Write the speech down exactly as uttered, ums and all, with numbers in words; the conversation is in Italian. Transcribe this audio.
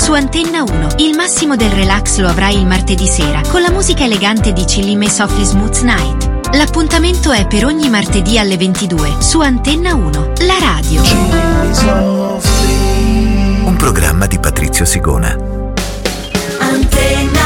su Antenna uno. Il massimo del relax lo avrai il martedì sera con la musica elegante di Chillin' Me Softly Smooth Night. L'appuntamento è per ogni martedì alle ventidue su Antenna uno, la radio. Un programma di Patrizio Sigona. Antenna